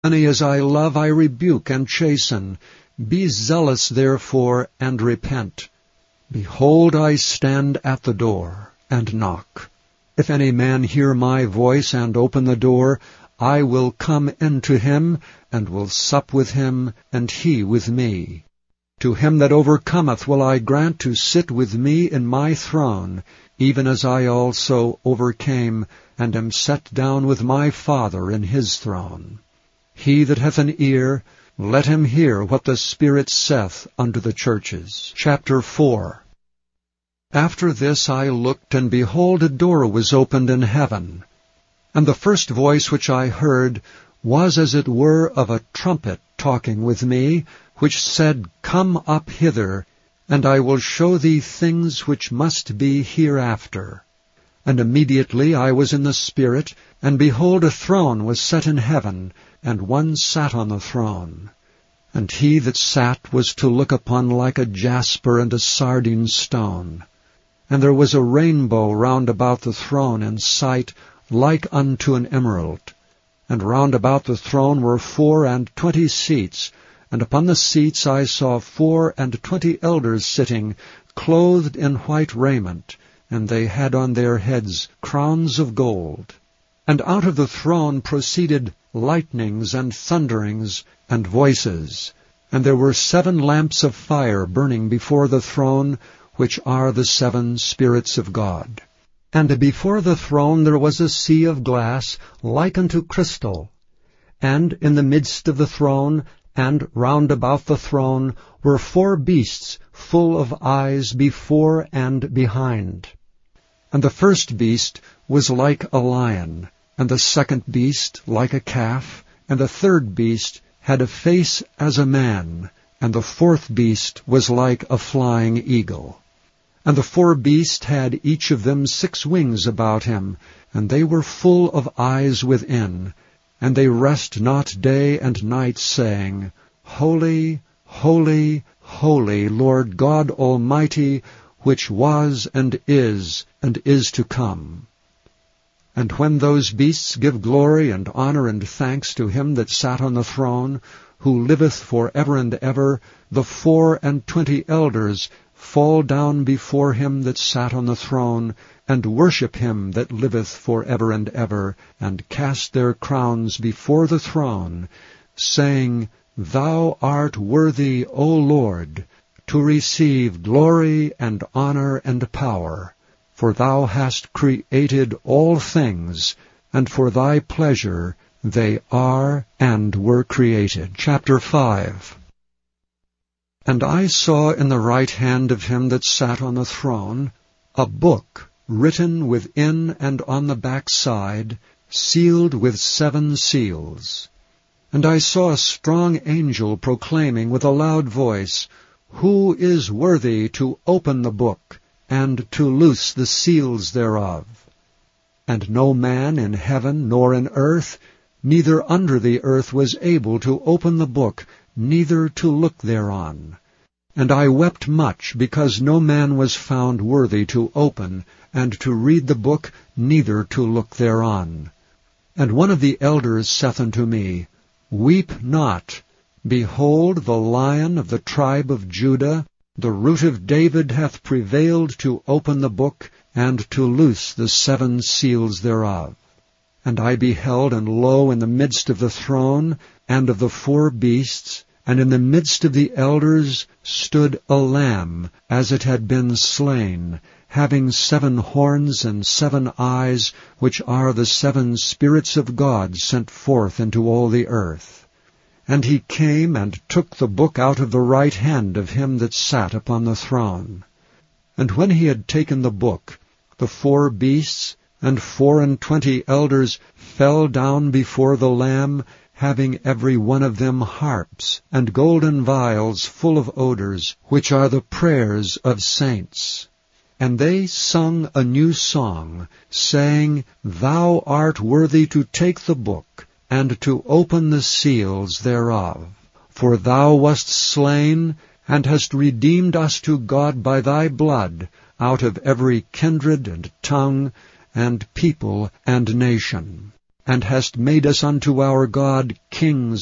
Many as I love I rebuke and chasten. Be zealous therefore, and repent. Behold, I stand at the door, and knock. If any man hear my voice, and open the door, I will come into him, and will sup with him, and he with me. To him that overcometh will I grant to sit with me in my throne, even as I also overcame, and am set down with my Father in his throne. He that hath an ear, let him hear what the Spirit saith unto the churches. Chapter 4. After this I looked, and behold, a door was opened in heaven. And the first voice which I heard was as it were of a trumpet talking with me, which said, Come up hither, and I will show thee things which must be hereafter. And immediately I was in the Spirit, and behold, a throne was set in heaven, and one sat on the throne. And he that sat was to look upon like a jasper and a sardine stone. And there was a rainbow round about the throne in sight, like unto an emerald. And round about the throne were 24 seats, and upon the seats I saw 24 elders sitting, clothed in white raiment, and they had on their heads crowns of gold. And out of the throne proceeded lightnings and thunderings and voices. And there were 7 lamps of fire burning before the throne, which are the 7 spirits of God. And before the throne there was a sea of glass, like unto crystal. And in the midst of the throne, and round about the throne, were 4 beasts full of eyes before and behind. And the first beast was like a lion, and the second beast like a calf, and the third beast had a face as a man, and the fourth beast was like a flying eagle. And the 4 beasts had each of them 6 wings about him, and they were full of eyes within, and they rest not day and night, saying, Holy, holy, holy, Lord God Almighty, which was and is to come. And when those beasts give glory and honor and thanks to him that sat on the throne, who liveth for ever and ever, the 24 elders fall down before him that sat on the throne, and worship him that liveth for ever and ever, and cast their crowns before the throne, saying, Thou art worthy, O Lord, to receive glory and honor and power. For thou hast created all things, and for thy pleasure they are and were created. Chapter 5. And I saw in the right hand of him that sat on the throne a book written within and on the backside, sealed with 7 seals. And I saw a strong angel proclaiming with a loud voice, Who is worthy to open the book, and to loose the seals thereof? And no man in heaven nor in earth, neither under the earth, was able to open the book, neither to look thereon. And I wept much, because no man was found worthy to open, and to read the book, neither to look thereon. And one of the elders saith unto me, Weep not. Behold, the Lion of the tribe of Judah, the Root of David, hath prevailed to open the book, and to loose the 7 seals thereof. And I beheld, and lo, in the midst of the throne, and of the 4 beasts, and in the midst of the elders, stood a lamb, as it had been slain, having 7 horns and 7 eyes, which are the 7 spirits of God sent forth into all the earth. And he came and took the book out of the right hand of him that sat upon the throne. And when he had taken the book, the 4 beasts and 24 elders fell down before the Lamb, having every one of them harps, and golden vials full of odors, which are the prayers of saints. And they sung a new song, saying, Thou art worthy to take the book, and to open the seals thereof. For thou wast slain, and hast redeemed us to God by thy blood, out of every kindred and tongue, and people and nation. and hast made us unto our God kings